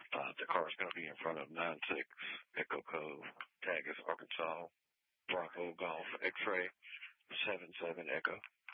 The car is going to be in front of 96 Echo Cove. Tag is Arkansas Bravo Golf X-Ray 77 Echo.